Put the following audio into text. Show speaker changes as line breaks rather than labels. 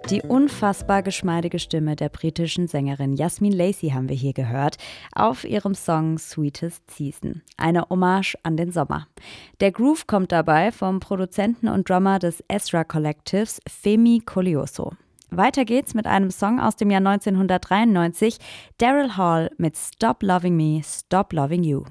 Die unfassbar geschmeidige Stimme der britischen Sängerin Yasmin Lacey haben wir hier gehört, auf ihrem Song Sweetest Season, eine Hommage an den Sommer. Der Groove kommt dabei vom Produzenten und Drummer des Ezra Collectives Femi Koleoso. Weiter geht's mit einem Song aus dem Jahr 1993, Daryl Hall mit Stop Loving Me, Stop Loving You.